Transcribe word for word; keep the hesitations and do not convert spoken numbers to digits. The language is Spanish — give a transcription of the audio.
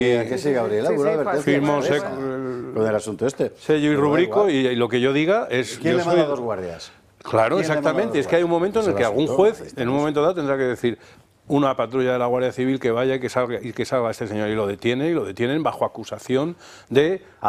Que sí, Gabriela, Sí, sí, alguna advertencia. firmo Con sec- Con el asunto este. sello y Pero da rubrico igual. y, y lo que yo diga es... ¿Quién yo le soy- manda a dos guardias? Claro, ¿Quién le manda a exactamente. dos Es que hay un guardias? momento en el Ese que es el algún asunto, ahí juez, estamos. en un momento dado, tendrá que decir una patrulla de la Guardia Civil que vaya y que salga, y que salga este señor y lo detiene, y lo detienen bajo acusación de